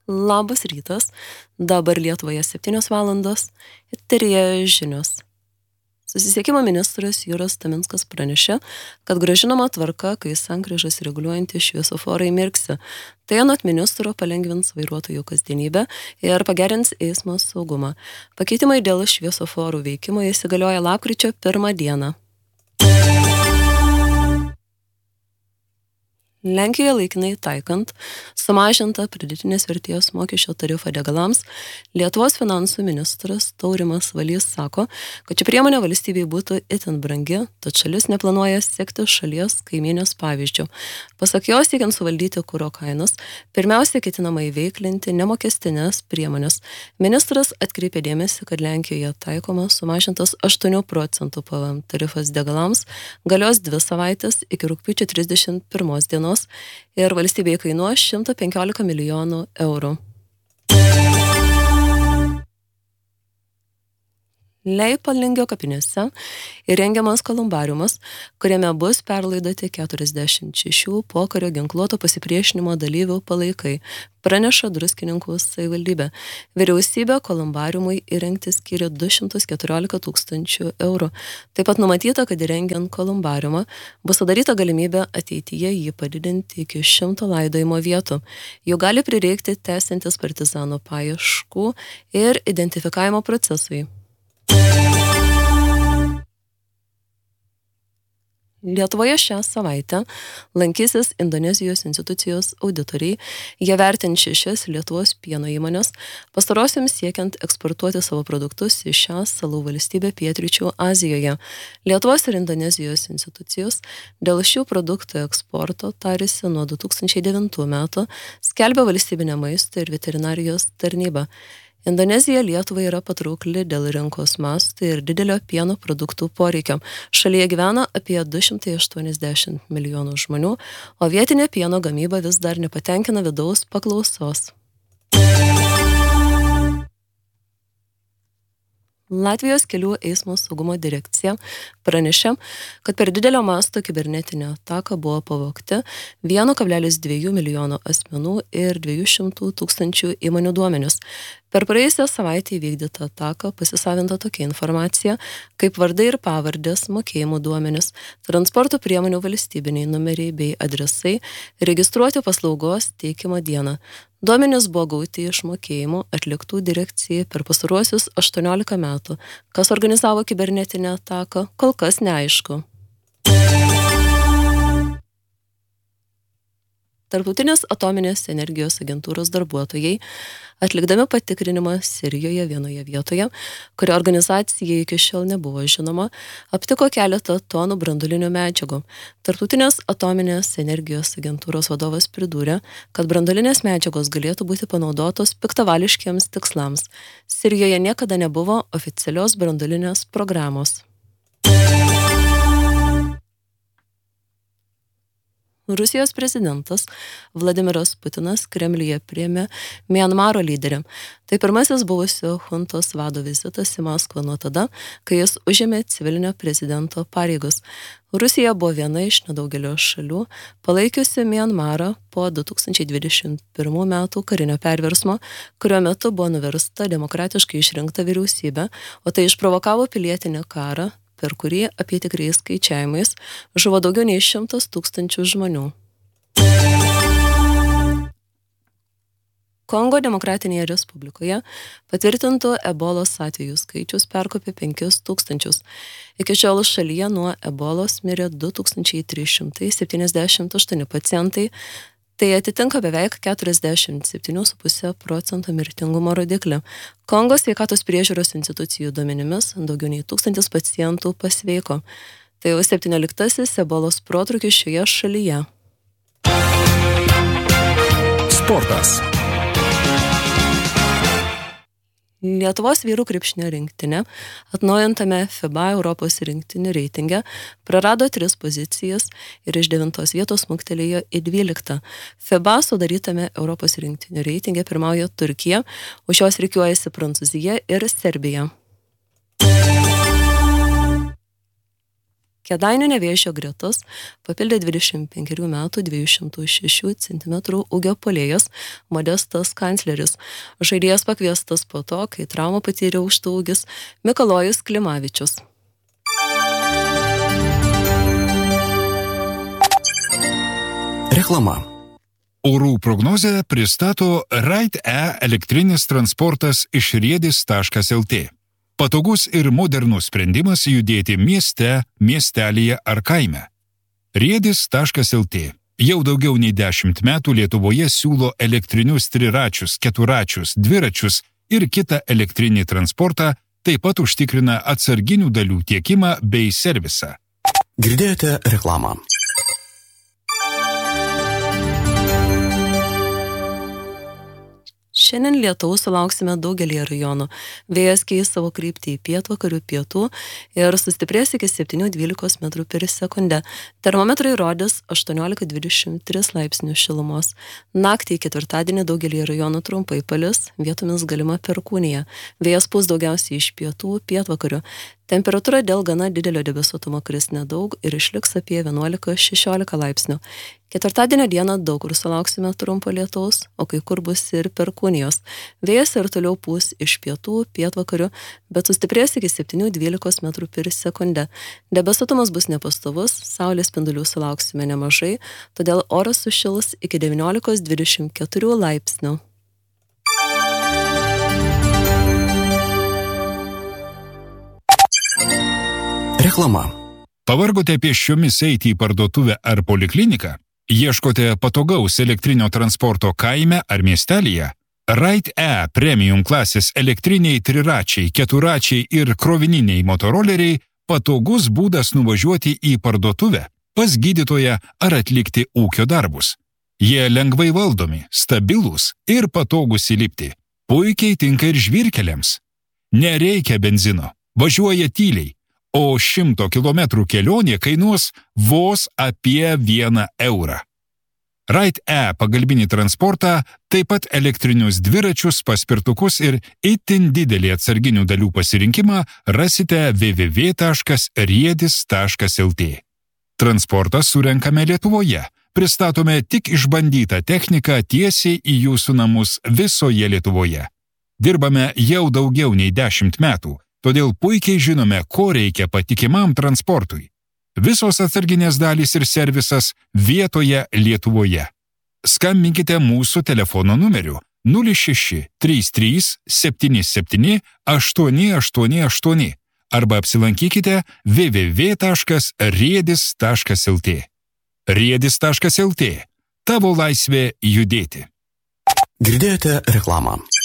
Labas rytas, dabar Lietuvoje 7 valandos, eteryje žinios. Susisiekimo ministras Juras Taminskas pranešė, kad grąžinama tvarka, kai sankryžas reguliuojantys šviesoforai mirksi. Tai anot ministro palengvins vairuotojų kasdienybę ir pagerins eismo saugumą. Pakeitimai dėl šviesoforų veikimo įsigalioja lapkričio 1 dieną. Lenkijoje laikinai taikant sumažintą pridėtinės vertės mokesčio tarifą degalams, Lietuvos finansų ministras Taurimas Valys sako, kad ši priemonė valstybei būtų itin brangi, tad šalis neplanuoja sekti šalies kaimynės pavyzdžių. Pasak jo, siekiant suvaldyti kuro kainas, pirmiausia ketinama įveiklinti nemokestinės priemonės. Ministras atkreipė dėmesį, kad Lenkijoje taikomas sumažintas 8 procentų PVM tarifas degalams, galios 2 savaitės iki rugpjūčio 31 dienos ir valstybėje kainuos 115 milijonų eurų. Leipalingio kapinėse įrengiamas kolumbariumas, kuriame bus perlaidoti 46 pokario ginkluoto pasipriešinimo dalyvių palaikai, praneša Druskininkų savivaldybė. Vyriausybė kolumbariumui įrengti skyrė 214 000 eurų. Taip pat numatyta, kad įrengiant kolumbariumą bus sudaryta galimybė ateityje jį padidinti iki 100 laidojimo vietų. Jų gali prireikti tęsiantis partizanų paieškų ir identifikavimo procesui. Lietuvoje šią savaitę lankysis Indonezijos institucijos auditoriai. Jie vertins 6 Lietuvos pieno įmonės, pastarosioms siekiant eksportuoti savo produktus į šią salų valstybę pietryčių Azijoje. Lietuvos ir Indonezijos institucijos dėl šių produktų eksporto tarėsi nuo 2009 metų, skelbia valstybinė maisto ir veterinarijos tarnyba. Indonezija Lietuvai yra patraukli dėl rinkos mastų ir didelio pieno produktų poreikio. Šalyje gyvena apie 280 milijonų žmonių, o vietinė pieno gamyba vis dar nepatenkina vidaus paklausos. Latvijos kelių eismo saugumo direkcija pranešė, kad per didelio masto kibernetinę ataką buvo pavogti 1,2 milijono asmenų ir 200 000 įmonių duomenis. Per praėjusią savaitę įvykdytą ataką pasisavinta tokia informacija, kaip vardai ir pavardės, mokėjimų duomenis, transporto priemonių valstybiniai numeriai bei adresai, registruoti paslaugos teikimo dieną. Duomenys buvo gauti iš mokėjimų atliktų direkcijai per pastaruosius 18 metų. Kas organizavo kibernetinę ataką, kol kas neaišku. Tarptautinės atominės energijos agentūros darbuotojai, atlikdami patikrinimą Sirijoje vienoje vietoje, kurio organizacijai iki šiol nebuvo žinoma, aptiko keletą tonų branduolinių medžiagų. Tarptautinės atominės energijos agentūros vadovas pridūrė, kad branduolinės medžiagos galėtų būti panaudotos piktavališkiems tikslams. Sirijoje niekada nebuvo oficialios branduolinės programos. Rusijos prezidentas Vladimiras Putinas Kremliuje priėmė Mianmaro lyderį. Tai pirmasis buvusio juntos vado vizitas į Maskvą nuo tada, kai jis užėmė civilinio prezidento pareigas. Rusija buvo viena iš nedaugelio šalių, palaikiusi Mianmarą po 2021 metų karinio perversmo, kurio metu buvo nuversta demokratiškai išrinkta vyriausybė, o tai išprovokavo pilietinį karą, per kurį apytikriais skaičiavimais žuvo daugiau nei 100 000 žmonių. Kongo Demokratinėje Respublikoje patvirtintų ebolos atvejų skaičius perkopė 5 000. Iki šiol šalyje nuo ebolos mirė 2378 pacientai. Tai atitinka beveik 47,5 procento mirtingumo rodiklį. Kongo sveikatos priežiūros institucijų duomenimis daugiau nei 1000 pacientų pasveiko. Tai jau 17-asis ebolos protrūkis šioje šalyje. Sportas. Lietuvos vyrų krepšinio rinktinė atnaujintame FIBA Europos rinktinių reitinge prarado 3 pozicijas ir iš 9 vietos smuktelėjo į 12. FIBA sudarytame Europos rinktinių reitinge pirmauja Turkija, už jos rikiuojasi Prancūzija ir Serbija. Kėdainių Nevėžio gretas papildė 25 metų 206 cm ūgio puolėjas Modestas Kancleris. Žaidėjas pakviestas po to, kai traumą patyrė aukštaūgis Mikalojus Klimavičius. Reklama. Orų prognozę pristato Ride-E elektrinis transportas iš riedis.lt. Patogus ir modernus sprendimas judėti mieste, miestelyje ar kaime. Riedis.lt jau daugiau nei 10 metų Lietuvoje siūlo elektrinius triračius, keturačius, dviračius ir kitą elektrinį transportą, taip pat užtikrina atsarginių dalių tiekimą bei servisą. Girdėjote reklamą. Šiandien lietaus sulauksime daugelį rajonų. Vėjas keis savo kryptį į pietvakarių pietų ir sustiprės iki 7-12 metrų per sekundę. Termometrai rodys 18-23 laipsnių šilumos. Naktį ketvirtadienį daugelį rajonų trumpai palis, vietomis galima perkūnija. Vėjas pūs daugiausiai iš pietų, pietvakarių. Temperatūra dėl gana didelio debesuotumo kris nedaug ir išliks apie 11-16 laipsnių. Ketvirtadienio dieną daug kur sulauksime trumpo lietaus, o kai kur bus ir perkūnijos. Vėjas ir toliau pūs iš pietų, pietvakarių, bet sustiprės iki 7-12 metrų per sekundę. Debesuotumas bus nepastovus, saulės spindulių sulauksime nemažai, todėl oras sušils iki 19-24 laipsnių. Reklama. Pavargote pėsčiomis eiti į parduotuvę ar polikliniką? Ieškote patogaus elektrinio transporto kaime ar miestelyje? Ride-E premium klasės elektriniai triračiai, keturačiai ir krovininiai motoroleriai patogus būdas nuvažiuoti į parduotuvę, pas gydytoją ar atlikti ūkio darbus. Jie lengvai valdomi, stabilūs ir patogus įlipti. Puikiai tinka ir žvyrkeliams. Nereikia benzino, važiuoja tyliai, o 100 km kelionė kainuos vos apie 1 eurą. Ride-E pagalbinį transportą, taip pat elektrinius dviračius, paspirtukus ir itin didelį atsarginių dalių pasirinkimą rasite www.riedis.lt. Transportą surenkame Lietuvoje. Pristatome tik išbandytą techniką tiesiai į jūsų namus visoje Lietuvoje. Dirbame jau daugiau nei 10 metų. Todėl puikiai žinome, ko reikia patikimam transportui. Visos atsarginės dalys ir servisas vietoje Lietuvoje. Skambinkite mūsų telefono numeriu 06 33 77 888 arba apsilankykite www.riedis.lt. Riedis.lt. Tavo laisvė judėti. Girdėjote reklamą.